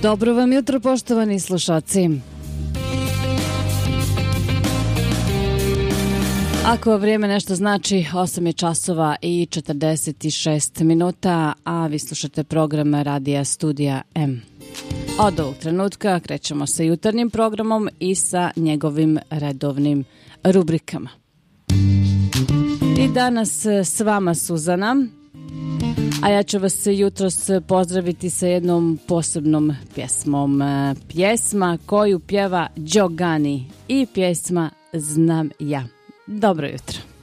Dobro vam jutro, poštovani slušaci. Ako vrijeme nešto znači, 8 je časova i 46 minuta, a vi slušate program Radija Studija M. Od ovog trenutka krećemo sa jutarnjim programom i sa njegovim redovnim rubrikama. I danas s vama Suzana, a ja ću vas jutros pozdraviti sa jednom posebnom pjesmom. Pjesma koju pjeva Đogani i pjesma Znam ja. Dobro jutro.